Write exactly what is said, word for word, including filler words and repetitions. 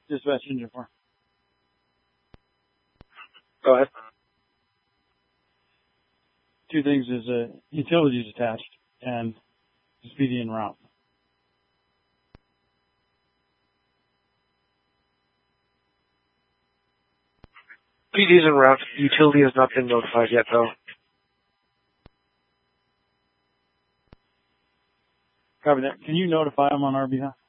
Dispatch engine four. Go ahead. Two things is uh, utilities attached and speedy en route. P D's en route. Utility has not been notified yet, though. Copy that. Can you notify them on our behalf?